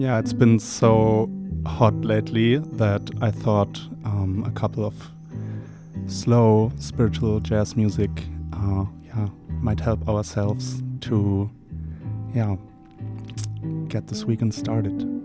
Yeah, it's been so hot lately that I thought a couple of slow spiritual jazz music might help ourselves to get this weekend started.